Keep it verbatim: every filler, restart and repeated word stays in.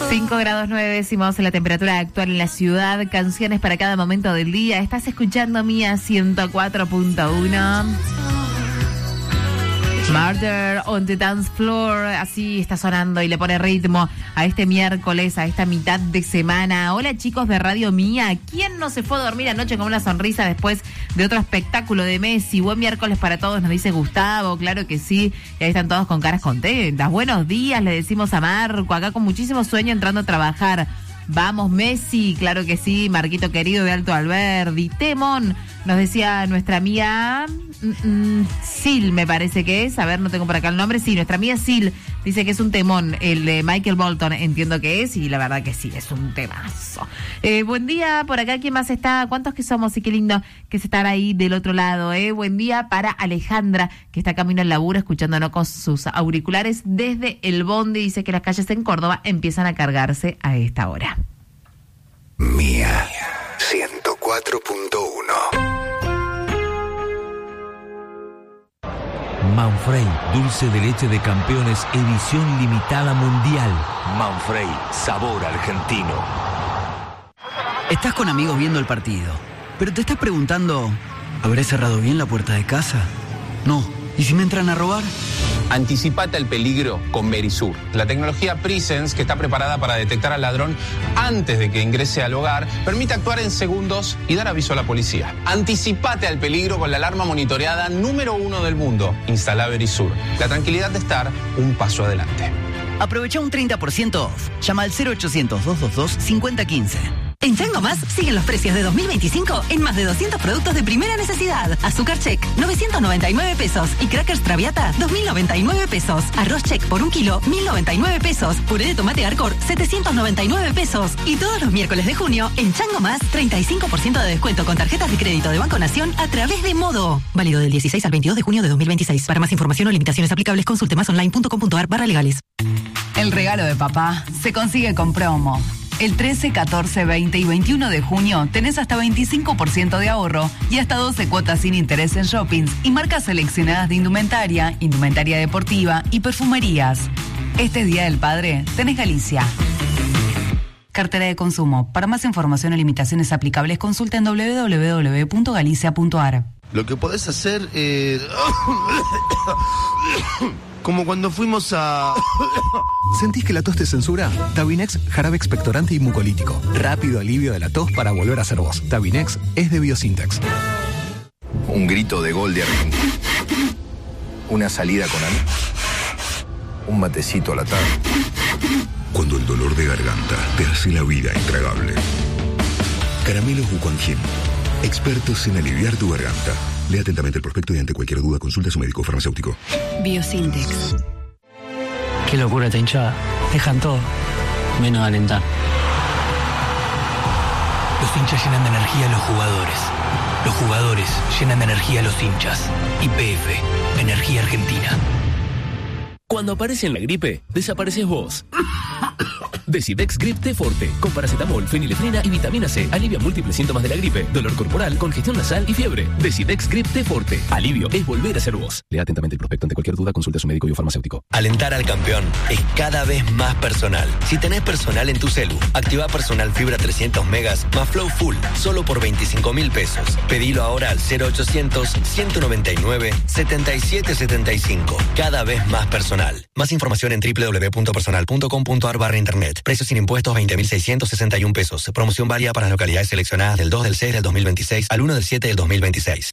cinco grados nueve décimos la temperatura actual en la ciudad. Canciones para cada momento del día. Estás escuchando Mía ciento cuatro punto uno. Murder on the Dance Floor, así está sonando y le pone ritmo a este miércoles, a esta mitad de semana. Hola chicos de Radio Mía, ¿quién no se fue a dormir anoche con una sonrisa después de otro espectáculo de Messi? Buen miércoles para todos, nos dice Gustavo, claro que sí, y ahí están todos con caras contentas. Buenos días, le decimos a Marco, acá con muchísimo sueño entrando a trabajar. Vamos Messi, claro que sí, Marquito querido de Alto Alberdi. Temón, nos decía nuestra amiga mm, mm, Sil, me parece que es, a ver, no tengo por acá el nombre, sí, nuestra amiga Sil dice que es un temón, el de Michael Bolton, entiendo que es, y la verdad que sí, es un temazo. Eh, buen día, por acá, ¿quién más está? ¿Cuántos que somos? Y qué lindo que se estar ahí del otro lado, eh. Buen día para Alejandra, que está camino al laburo, escuchándonos con sus auriculares desde el bondi, dice que las calles en Córdoba empiezan a cargarse a esta hora. Mía ciento cuatro punto uno. Manfrey, dulce de leche de campeones, edición limitada mundial. Manfrey, sabor argentino. Estás con amigos viendo el partido, pero te estás preguntando, ¿habré cerrado bien la puerta de casa? No. ¿Y si me entran a robar? Anticipate al peligro con Verisur, la tecnología Presence que está preparada para detectar al ladrón antes de que ingrese al hogar, permite actuar en segundos y dar aviso a la policía. Anticipate al peligro con la alarma monitoreada número uno del mundo. Instala Verisur, la tranquilidad de estar un paso adelante. Aprovecha un treinta por ciento off. Llama al cero ochocientos, doscientos veintidós, cincuenta quince. En Chango Más siguen los precios de dos mil veinticinco en más de doscientos productos de primera necesidad. Azúcar Check, novecientos noventa y nueve pesos. Y Crackers Traviata, dos mil noventa y nueve pesos. Arroz Check por un kilo, mil noventa y nueve pesos. Puré de tomate Arcor, setecientos noventa y nueve pesos. Y todos los miércoles de junio, en Chango Más, treinta y cinco por ciento de descuento con tarjetas de crédito de Banco Nación a través de Modo. Válido del dieciséis al veintidós de junio de dos mil veintiséis. Para más información o limitaciones aplicables, consulte más online punto com punto ar barra legales. El regalo de papá se consigue con promo. El trece, catorce, veinte y veintiuno de junio tenés hasta veinticinco por ciento de ahorro y hasta doce cuotas sin interés en shoppings y marcas seleccionadas de indumentaria, indumentaria deportiva y perfumerías. Este Día del Padre tenés Galicia. Cartera de consumo. Para más información o limitaciones aplicables, consulta en doble u doble u doble u punto galicia punto ar. Lo que podés hacer es... como cuando fuimos a... ¿Sentís que la tos te censura? Tabinex, jarabe expectorante y mucolítico. Rápido alivio de la tos para volver a ser vos. Tabinex es de Biosintex. Un grito de gol de Argentina. Una salida con Ana. Un matecito a la tarde. Cuando el dolor de garganta te hace la vida intragable. Caramelos Buconjin. Expertos en aliviar tu garganta. Lea atentamente el prospecto y ante cualquier duda consulta a su médico farmacéutico. Biosintex. Qué locura esta hinchada. Dejan todo, menos alentar. Los hinchas llenan de energía a los jugadores. Los jugadores llenan de energía a los hinchas. Y P F, Energía Argentina. Cuando aparece en la gripe, desapareces vos. Decidex Grip T Forte, con paracetamol, fenilefrina y vitamina C. Alivia múltiples síntomas de la gripe, dolor corporal, congestión nasal y fiebre. Decidex Grip T Forte. Alivio es volver a ser vos. Lea atentamente el prospecto. Ante cualquier duda, consulte a su médico y o farmacéutico. Alentar al campeón es cada vez más personal. Si tenés personal en tu celu, activa Personal Fibra trescientos megas más Flow Full, solo por veinticinco mil pesos. Pedilo ahora al cero ochocientos, ciento noventa y nueve, setenta y siete setenta y cinco. Cada vez más personal. Más información en doble u doble u doble u punto personal punto com punto ar barra internet. Precios sin impuestos veinte mil seiscientos sesenta y uno pesos. Promoción válida para localidades seleccionadas del dos del seis del dos mil veintiséis al uno del siete del dos mil veintiséis.